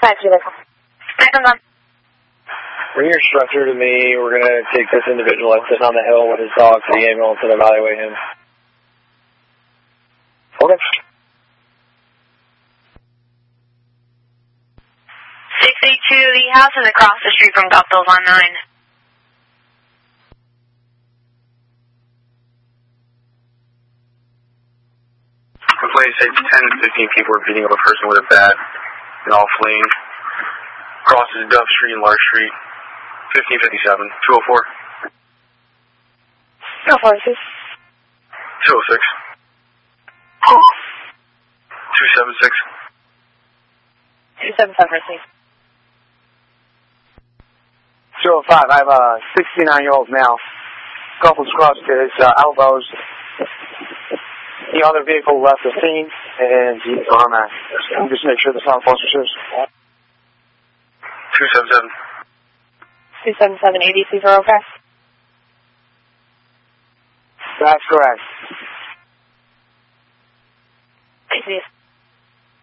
Bring your structure to me. We're going to take this individual that's sitting on the hill with his dog to the ambulance and evaluate him. Okay. 682, the house is across the street from Gulfville on 9. Complaint said 10 to 15 people are beating up a person with a bat and all fleeing. Crosses Dove Street and Lark Street. 1557. 204. 206. 276. 277, 205, I have a 69-year-old male. Scuffles crossed his elbows. The other vehicle left the scene, and he's on that. Just make sure the sound foster serves. 277. 277, ADCs are okay? That's correct. ADCs.